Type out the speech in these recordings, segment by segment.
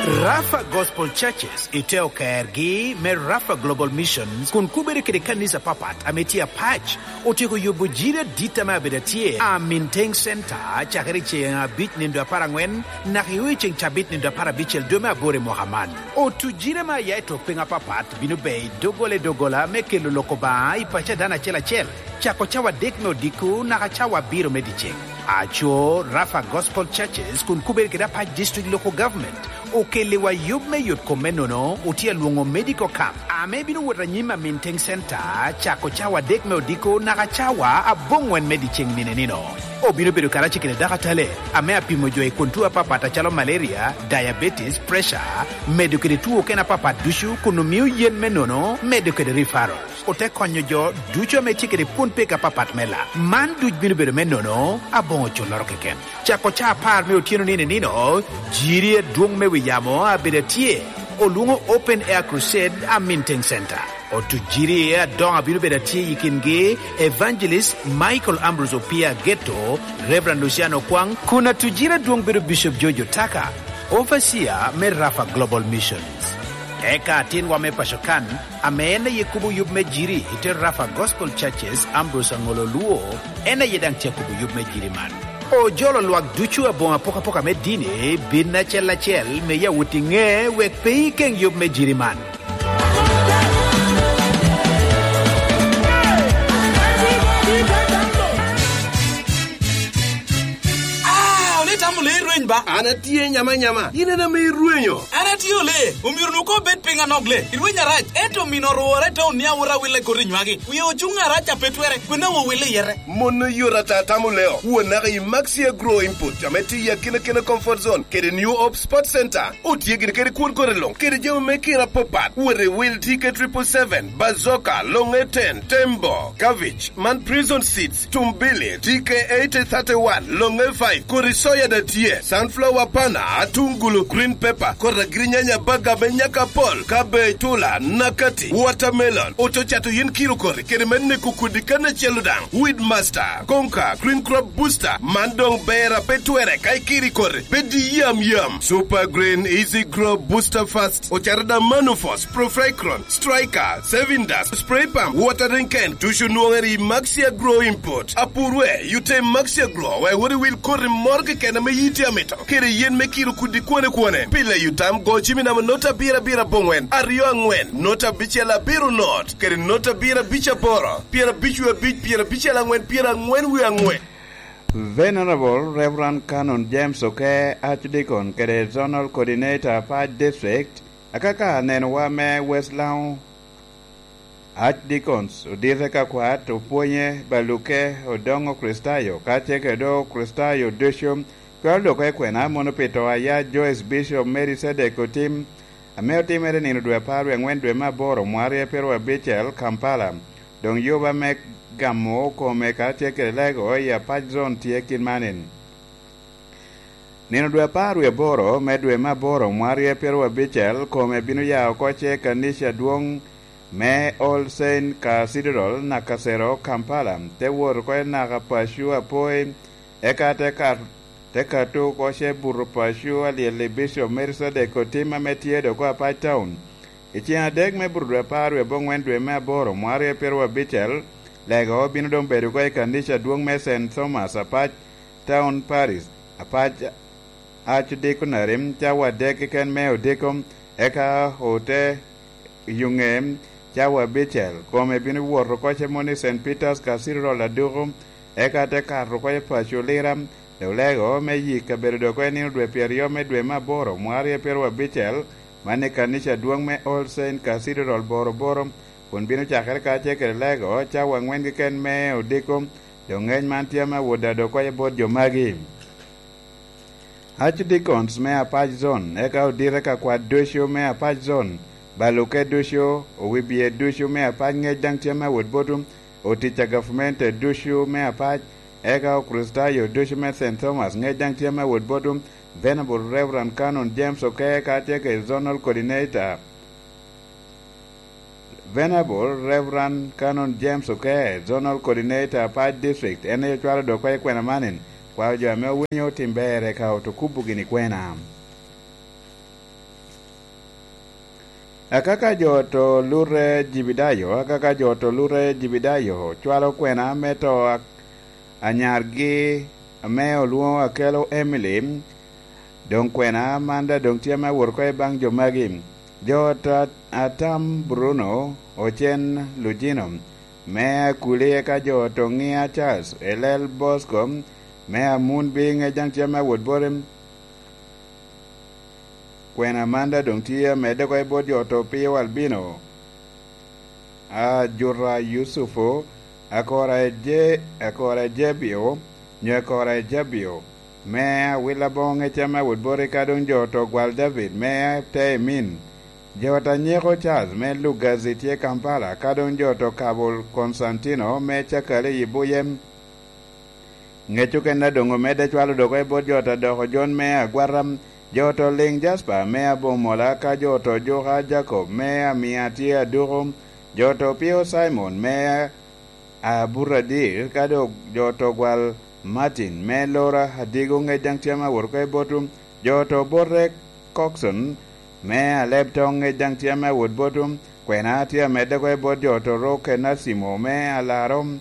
Rafa Gospel Churches iteo kaergi me Rafa Global Missions kun kubere kede kanisa papat ametia patch otiko yobo jira dita mabedatie a Minteng Center chakari chenga bit nindo parangwen na hiwi cheng chabit nindo para bichel dome abore Mohaman o tujira ma yaito penga papat binubei dogola mekelo lokoba ipacha dana chela chel chako chawa dekno diku na chawa biro medicheng acho Rafa Gospel Churches kun kubere kede patch district local government okelewa yubme yut komenono utia luongo medical camp amebino watanyima Minteng Center chako chawa dekme odiko nakachawa abongwen medicheng ninenino obino bedo karachi kene dakatale ame apimo joe kontua papata chalo malaria diabetes pressure medukede tuo kena papa dushu kunumiu yen menono medukede referrals ote konyo jo ducho mechikede punpe ka papat mela man duj bino bedo menono abongo choloro keken chako cha par me otieno ninenino jiri duong me yamo abedatie olungo open air crusade a Minteng Center o tujiri ya donga bilu bedatie yikinge evangelist Michael Ambrose Opia Ghetto Reverend Luciano Kwang kuna tujira duong bilu Bishop Jojo Taka overseer me Rafa Global Missions eka tin wame pashokan ameenda yekubu yubme jiri ite Rafa Gospel Churches Ambrose Angololuo ena yedang tia kubu yubme jiri man o jolo luak duchu abonga poka medine binna chella chel me ya wutinge wek pei keng yub me jiriman ba anatie nyama inena me ruenyo anatio le umirnu ko bet pinga nogle irwenya raj eto minoro to nia ura wile korinywagi we ochunga racha petwere kuna wo wile yere mono yura tatamu leo wona ga maxia grow input ameti ya kina comfort zone kede new op sport center otie gine kede kun korelong kede jemo mekira popat wore will ticket 777 bazoka long 10 tembo cabbage man prison seats tumbili tk 831 long 5 korisoya da tie sunflower pana atungulu green pepper kora grinyanya baga benyaka pol kabe tula nakati watermelon otochato yin kilo kore kede menne kukudikana cheludang weed master konka green crop booster mandong bera petwere kai kiri kore bedi yam super green easy grow booster fast ocharada manufos profricron striker sevindas spray pump watering can tushu nuongeri maxia grow import apurwe yute maxia grow we wori will kore morgue kena me yiti ameto kere yen mekiru kudi kwane pile yutam go chimina nota bira bongwen ariyo angwen nota bichela biru not kere nota bira bicha poro pira bichwe bich pira bichela ngwen pira ngwen wi angwen. Venerable Reverend Canon James Oke Archdeacon kere Zonal Coordinator Patch District akaka neno wame Westlawn Archdeacons udire kakwat uponye baluke odongo Kristayo kacheke do Kristayo deshom kwaldo kwena monopito ya Joyce Bishop Mary Sedeko team ameotimere nino dwe paru engwendwe maboro mwari pero Bechel Kampala dong yoba mek gamo kome kacheke lego ya patch zone tiekin manin nino dwe paru boro medwe maboro mwari pero Bechel kome binu ya okoche kanisha duong me All Saint Cathedral na Kasero Kampala te wor ko na kapashu apoy ekate kar tekatu ko she burupashu ali Bishop Mercer de Kotima metiedo ko pa town ichia deg me burdo paru bongwendwe me boro mware pero Bechel lego binu dom beru ko kanisha duong me St Thomas apach town Paris apach Archdeaconarim chawa deg ken me odekom eka hote yungem chawa Bechel kome binu wor ko che moni St Peter's Cathedral adurum eka te karro ko pashuliram lego me yika berdo ko ni dwe perio me dwe maboro mwari pero Bechel mane kanisha duong me All Saint Cathedral boro kun binu chakar ka che ke lego chawa ngwen ken me odikom dongen mantiama wodado ko bod jomagi Archdeacons me apach zone eka odire ka kwa dosho me apach zone baluke dosho owibie dosho me apach ngedang tiama wod bodum oticha government dosho me apach eka Kristayo dosho me St Thomas ngedang tiama wod bodum Venerable Reverend Canon James Oke Kateke Zonal Coordinator Venerable Reverend Canon James Oke Zonal Coordinator Patch District ene chwala do kwa kwena manin kwa jo ame winyo timbere ka otukubu gini kwena Akaka joto lure jibidayo chwalo kwena meto anyargi ameo luo akelo Emily dong kwena manda dong tiama wurko bang jomagi jota Atam Bruno Ochen Lugino mea kulie ka joto ngia Charles Elel Bosco mea moon being a jang tiama woodborim kwena manda dong tia mede ko bod joto Pio Albino a Jura Yusufu akora Jebio nyakora Jabio mea Willabong e chama woodbori kadong joto Gwal David mea Temin jota Nyeko Charles me Lugazi tie Kampala kadong joto Kabul Constantino me chakale yibuyem ngechu kenda dongo mede chwalo dogo bod jota doko John mea Gwaram joto Ling Jasper mea Bomola ka joto Joka Jacob mea Miatia Durum joto Pio Simon mea Aburadir kado joto Gwal Martin me Laura Hadigo ngejang tiama wurko botum joto Borek Coxon mea Leptong ngejang tiama wud botum kwena tia mede ko bod joto Roke Nasimo mea Larom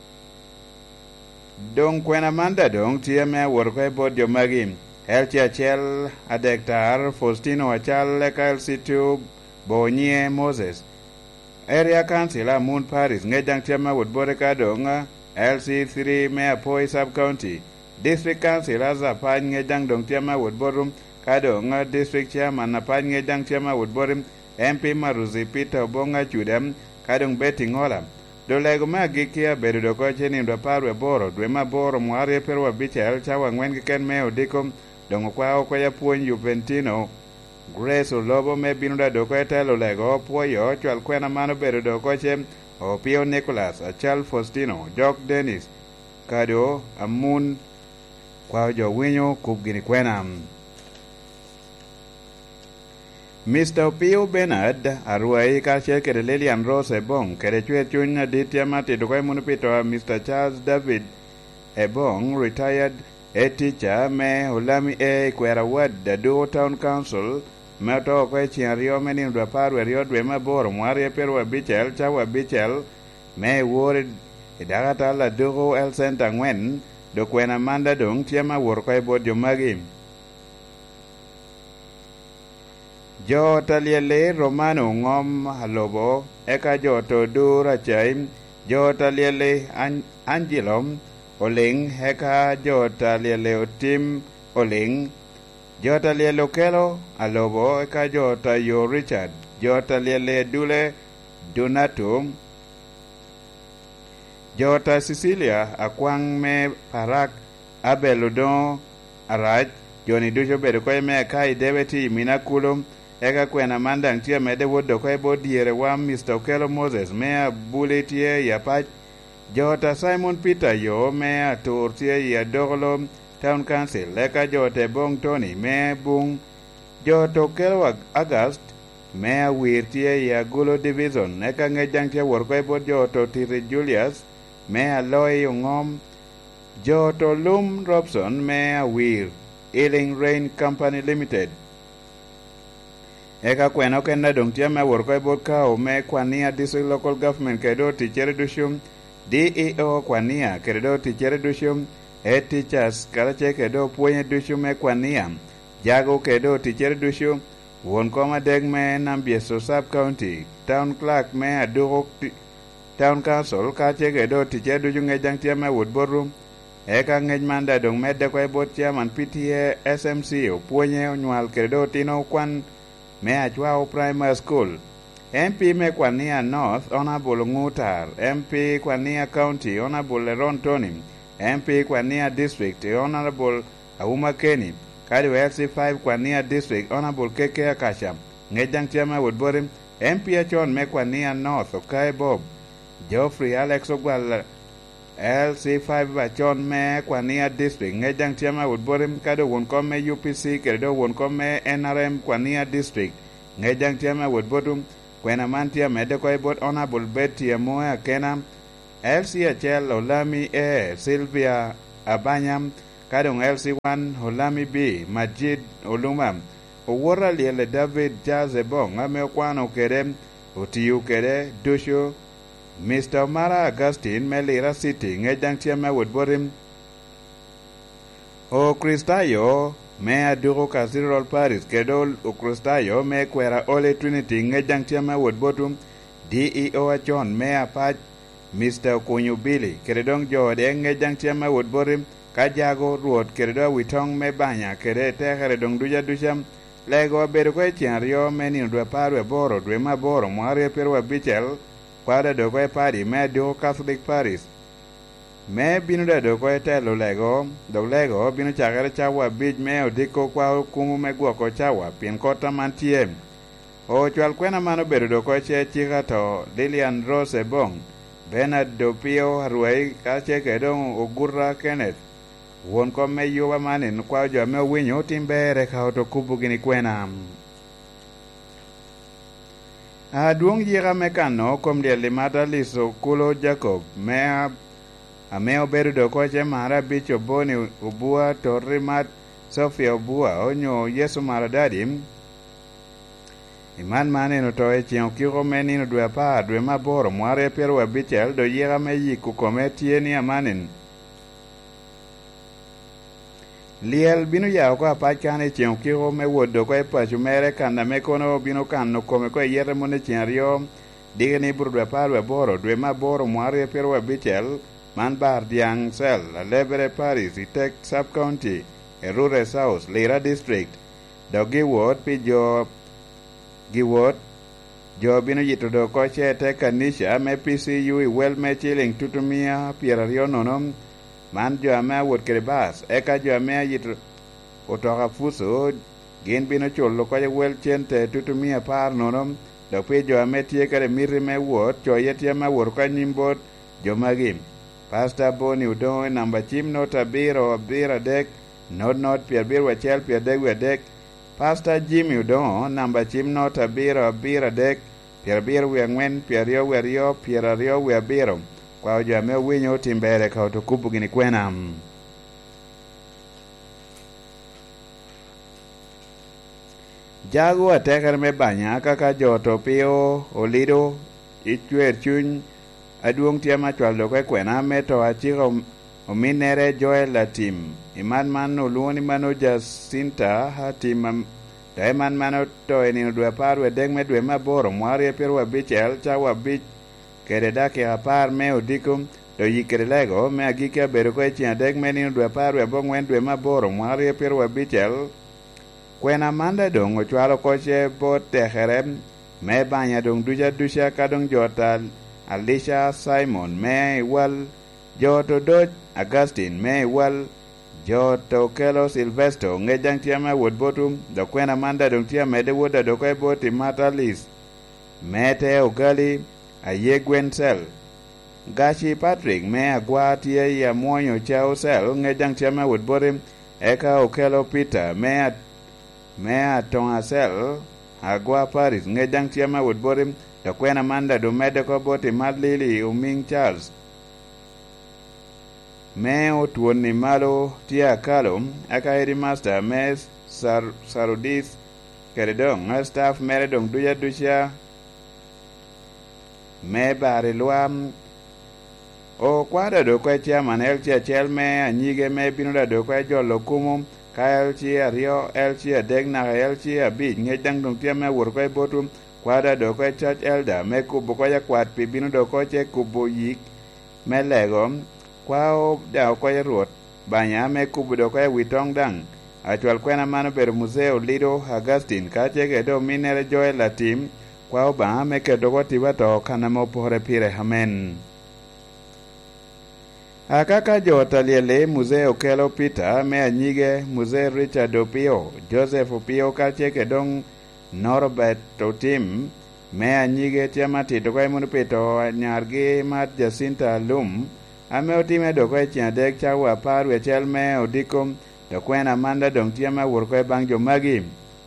dong kwena manda dong tia mea wurko bod jomagi Elchi Achel Adektar Faustino Achal Leka LC2 Bonye Moses Area Councilor Moon Paris ngejang tiama wud boreka dong LC3 Mea Poi Sub-County District Councilor Zapany ngejang dong tiama wud borum kadong District Chairman Napany ngejang tiama wud borum MP Maruzi Peter Bonga Chudem kadong Betty Ngola dolego magikia bedo doko cheni ndo parwe boro dwema boro mwari perwa bichel chawa ngwen ken meo dikom dongo kwao kwa ya puon Juventino Grace Olobo me binuda doko etelo lego puoyo chwal kwena mano bedo doko chem Opio Nicholas Achal Faustino Jock Dennis kado amun kwao jo winyo kubgini kwena Mr. Opio Bernard Aruai Kashel Kere Lilian Rose Ebong Kere Chwe Chunya Ditia Mati Dukoi Munupito Mr. Charles David Ebong retired a teacher me Hulami A Kwera Wad Dadu Town Council Meto Kwe Chiario Menin Dwapar Werio Dwema Bor Mwari Perwa Bichel Chawa Bichel Me Worid Idagata La Dugo El Center Ngwen Dukwena Manda Dung Tiama Workoi Bodio Magi Jota Liele Romano Ngom Halobo Eka Joto Dura Chaim Jota Liele Angelom Oling Heka Jota Liele Otim Oling Jota Liele Okelo Alobo Eka Jota Yo Richard Jota Liele Dule Donatum Jota Cecilia Akwang Me Parak Abeludon Araj Joni Dusho Bedukoy Me Kai Debeti Minakulum Eka kwena mandang tia mede wodo kwa ebo diere wa Mr. Okelo Moses mea bule tie ya pach Jota Simon Peter yo mea tur tie ya Dogolo Town Council Eka Jota Bong Tony mea bung Jota Okelo August mea wir tie ya Gulo Division Eka ngejang tia worko ebo Jota Tiri Julius mea Loy Ngom Jota Lum Robson mea wir Ealing Rain Company Limited Eka kwena kenda dong tia me worko boka o me kwania district local government kedo teacher dushum DEO kwania kedo teacher dushum teachers karache kedo puonye dushum me kwania jago kedo teacher dushum won koma deg me Nambieso sub county town clerk me adugo town council kache kedo teacher dushum ngejang tia me woodborum eka ngej manda dong me de ko bot chairman PTA SMC o puonye onywal kedo tino kwan me Achwao Primary School MP me Kwania North Honorable Ngutar MP Kwania County Honorable Ron Tony MP Kwania District Honorable Auma Kenny Kadi LC5 Kwania District Honorable KK Akasha ngejang tiama woodborim MP Achon me Kwania North Okay Bob Geoffrey Alex Ogwal LC5 Achon me Kwania District ngejang tiama woodborim kado won komme UPC kedo won komme NRM Kwania District ngejang tiama woodbotum kwena mantia mede ko bot Honorable Betty Moya Kenam LC Olami A Sylvia Abanyam kadong LC1 Olami B Majid Olumam owuora liele David Jazebong ame okwano kede otiyu kede dusho Mr. Mara Augustine melira city ngejang tiame woodborim o Kristayo me aduro Cathedral Paris kedo o Kristayo me kwera Ole Trinity ngejang tiame woodbotum DEO achon me apach Mr. Kunyu Billy keredong jode ngejang tiame woodborim kajago ruot keredo witong me banya kere tekere dong dusham lego bedo ko chiario meni dwe parwe boro dwe maboro mwari perwa bichel kwada do ko padi me do Catholic Paris me binu do ko telo lego do lego binu chagare chawa bij me odiko kwa kumu me gwoko chawa pin kota mantie o chwal kwena mano bedo do ko che chiga to Lilian Rose Bong Bernard Dopio Ruei ka che kedong Ogurra Kenneth won ko me yuwa manin kwa jo me winyo timbere ka to kubu gini kwena duong yira mekano kom de limata liso kulo Jacob me ameo berudo ko che mara bicho boni ubua torimat Sofia ubua onyo Yesu maradadim iman manino to e chieng kiro menino dwe pa dwe maboro mware perwa bichel do yira me yiku kometieni amanin liel binu yao ko apachane chieng kiro me wodo ko pachu mere kanda me kono binu kanno kome ko yere mone chiario digni burdwe parwe boro dwe maboro mware perwa bichel man bar diang sel lebere Paris itek sub county erure south lira district dogi wot pijo giwot jo binu yitodo ko chete kanisha me PCU wel me chiling tutumia pierario nonom man jo ame wot kerebas eka jo ame yito otoka fuso gin binu cholo ko wel chente tutumia par nonom do pe jo ame tie kare miri me wot jo yetia me wor ka nimbot jo magim Pastor Boni udo namba chim nota biro bira dek not pier bir wachel pier dek wedek Pastor Jimmy udo namba chim nota bira dek pier bir wengwen pier yo werio pier rio we biro kwa jo ame winyo timbere ka to kupu gini kwena jago atekar me banya kaka joto pio olido ichwer chuny aduong tiama chwaldo kwe kwena meto achiro ominere Joel Latim iman mano luoni mano Jacinta hatim daiman mano to enino dwe parwe deng me dwe maboro mwari perwa bichel chawa bich kere dake apar me odikum do yikere lego me agike bedo kwe chia deng me nino dwe parwe bongwen dwe maboro mwari perwa bichel kwena manda dong ochwalo koche bot teherem me banya dong dusha kadong jotal Alicia Simon me wal joto Dodge Augustine me wal joto Kelo Silvesto ngejang tiama wod botum do kwena manda dong tiama de woda do kwe boti matalis mete ogali aye Gwensel Gashi Patrick me agwa tie ya mwonyo chao sel ngejang tiama wod botim eka Okelo Peter me atonga sel agwa Paris ngejang tiama wod botim do kwena manda do medical boti madlili uming Charles me otuon ni malo tia kalo aka eri master me sarudis keredong staff meredong dusha me bari luam o kwada do kwa chairman elchi achel me anyige me binuda do kwa jolo kumum ka elchi ario elchi adeg na elchi abij ngejang dong tia me wor kwa botum kwada do ko church elder me kubo ko yakwat pi binu do ko che kubo yik me lego kwao da ko ruot banya me kubo do ko witong dang achwal kwena mano ber museo Lido Augustine ka che ke do minere Joel Latim kwao ba me ke do ko tiwa to kana mo pore pire amen akaka jota liele museo Kelo Peter me anyige museo Richard Opio Joseph Opio ka che ke dong Norbert Totim me anyige tiama tito kwa imun pito nyargi mat Jacinta Lum ame otime do kwa chiadek chawa parwe chel me odikum do kwena manda dong tiama wurkwe bang jo magi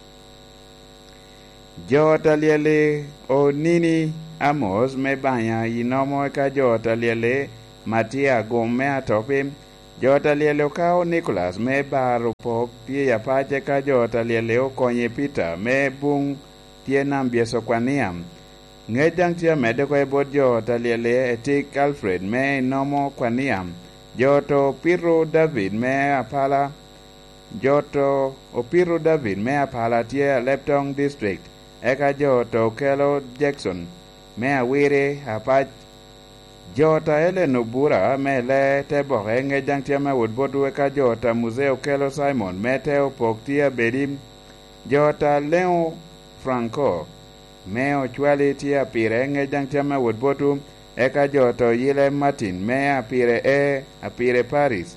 jota liele o nini Amos me banya inomo ka jota liele Matia Gome atopi Jota lieleo kao Nicholas me baro pok tie ya pache ka jota lieleo konye Peter me bung tie nambieso kwaniam. Ngejang tia mede kwa ebod jota liele etik Alfred me nomo kwaniam. Joto Opiro David me apala tie Leptong District. Eka joto Kelo Jackson me awire apach. Jota ele nubura me le tebo ngejang tia me woodbodu eka jota Museo Kelo Simon me teo pok tia bedim. Jota Leo Franco me ochwali tia pire ngejang tia me woodbodu eka joto Yile Martin me apire Paris.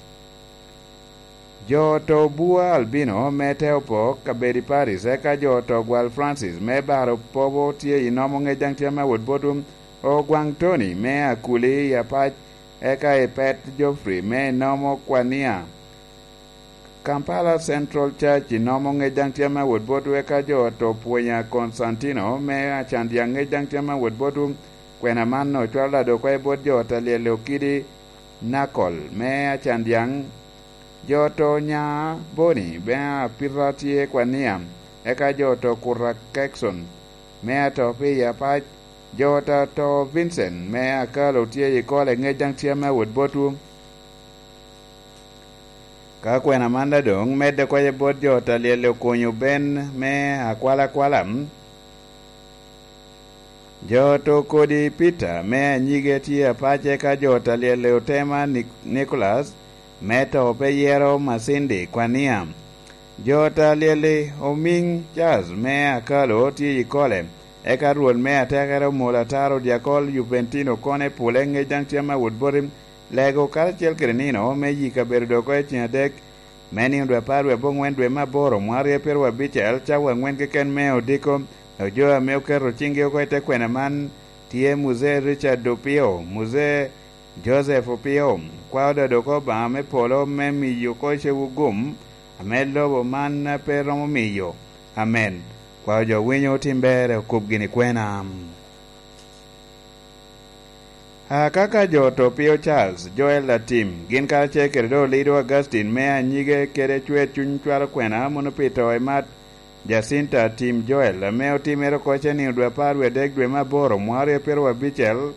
Joto Bua Albino me teo pok kabedi Paris eka joto Gwal Francis me baro pobo tia inomo ngejang tia me woodbodu o Gwang Tony me akuli ya pach eka Pet Joffrey me nomo kwania. Kampala Central Church nomo ngejang tia me woodbodu eka joto Puenya Constantino me achandia ngejang tia me woodbodu kwena manno chwala do kwa ebod jota lielo kidi Nakol me achandiang joto Nya Boni be apiratie kwania eka joto Kurak Kekson me atopi ya pach jota to Vincent me akalo tie ikole ngejang tia me woodbodu ka kwena manda dong mede kwa ebod jota lielo konyo Ben me akwala joto Kodi Peter me nyige tia pache ka jota lielo tema Nicholas me to pe yero Masindi kwaniam. Jota liele Oming Charles me akalo tie ikole eka ruol me atekero Mulataro Diakol Juventino kone pule ngejang tia me woodbodu lego karchiel krenino me yika berdo ko chiadek meni ndwe parwe bongwen dwe maboro mwari perwa bichel chawa ngwen keken me odiko ojoa me okero chinge ko te kwena man tie Muse Richard Dopio Muse Joseph Opio kwa doko ba me polo me miyo ko chewugum amelo man pero miyo amen kwa jo winyo timbere kubgini kwena. Kaka joto Pio Charles, Joel Latim, gin kache keredo Lido Augustine mea nyige kere chwe chunchwara kwena monopito emat Jacinta Tim Joel meo timero koche ni udwe parwe dek dwe maboro mwari perwa bichel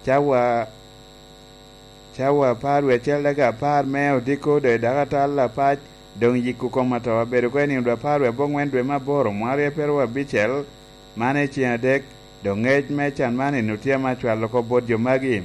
chawa parwe chelega par meo diko de dagatal la pach dong yiku komata bedo kweni udwe parwe bongwen dwe maboro mwari perwa bichel mane chia dek dongej mechan mane nutia machwalo ko bodjo magi.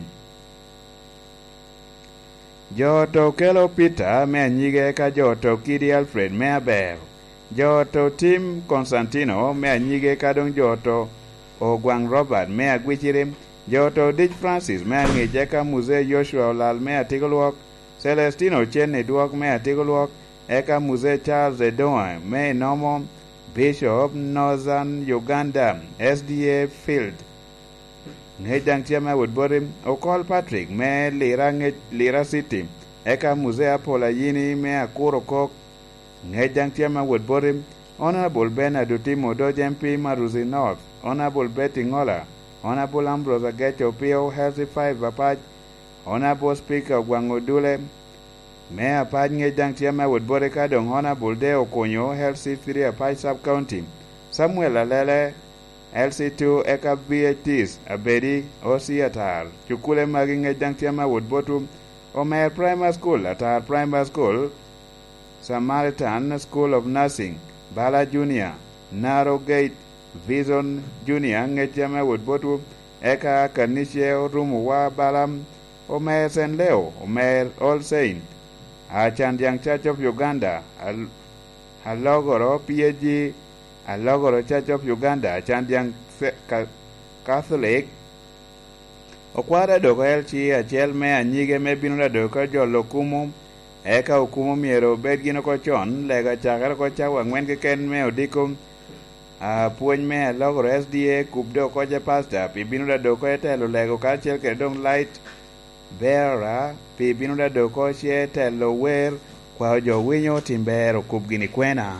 Joto Kelo Peter me nyige ka joto Kidi Alfred me aber. Joto Tim Constantino me nyige ka dong joto Ogwang Robert me agwichirim. Joto Dich Francis me ngije ka Muse Joshua Olal me atigolwok. Celestino Chen duok me atigolwok. Eka Muse Charles Edoa me nomo Bishop Northern Uganda SDA Field ngejang tia me woodbodu Okol Patrick me Lira City eka Muse Apola Yini me akuro kok ngejang tia me woodbodu Honorable Ben Adutimo Dojempi Maruzi North Honorable Betty Ngola Honorable Ambrose Agecho Pio Healthy 5 apach Honorable Speaker Gwangudule me apach ngejang tia me woodbodu ka dong Honorable Deo Konyo Healthy 3 apach Sub County Samuel Alele LC2 eka VHTs abedi Osiatar chukule magi ngejang tia me woodbodu Omer Primary School Atar Primary School Samaritan School of Nursing Bala Junior Narrow Gate Vision Junior ngejang me woodbodu eka Kanishe Rumuwa Balam Omer St. Leo Omer All Saint Achandiang Church of Uganda Alogoro PAG Alogoro Church of Uganda Achandiang Catholic Okwara doko elchi achiel me anyige me binura doko jolo kumo eka ukumo miero bed gino kochon lega chakar kochawa ngwen keken me odiko puony me Alogoro SDA kubdo koche pasta pi binura doko etelo lego kachiel kedong light Bera pi binuda doko she telo wer kwa jo winyo timbero kubgini kwena.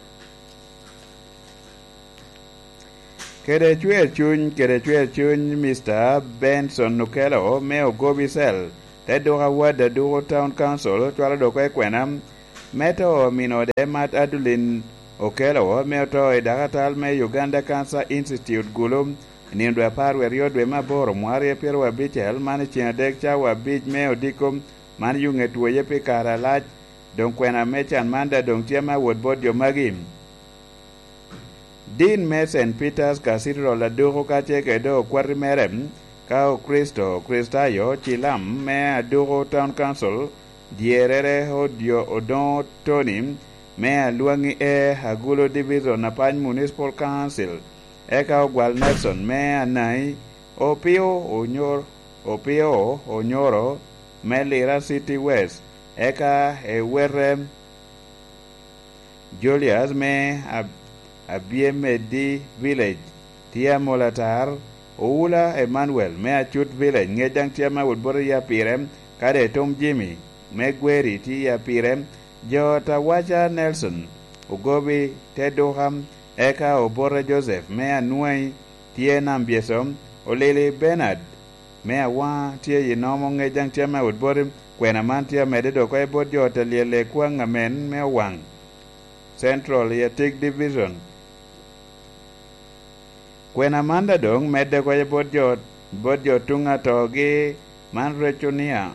Kede chwe chuny Mr. Benson Nukelo me ogobisel te duka wada duko town council chwala do ko kwenam meto mino de mat adulin okelo meto idagatal me Uganda Cancer Institute gulum nindo par werio dwe maboro mwari pero abichel mane chiadek cha wabich me odikom man yunge tuoye pikara lach don kwena mechan manda don tiama wod bodio magim Dean Mason Peters Cathedral la duko kacheke do kwari merem kao Kristayo chilam me aduko town council dierere odio odon tonim me aluangi hagulo division na pan municipal council eka ogwal Nelson me anai Opio Onyoro me Lira City West eka ewere Julius me Abiemedi Village tia Molatar Oula Emmanuel me Achut Village ngejang tiama wudbori ya pirem kade Tom Jimmy me Gweri ti ya pirem Jota Wacha Nelson Ugobi Tedoham eka Obora Joseph me Anuai tie Nambiesom Olele Bernard me Awa tie Yinomo ngejang tiama wudbori kwena mantia mededo kwa ebod jota liele kwa ngamen me Wang Central Yatik Division kwena manda dong mede kwa ebod jot tunga togi man rechunia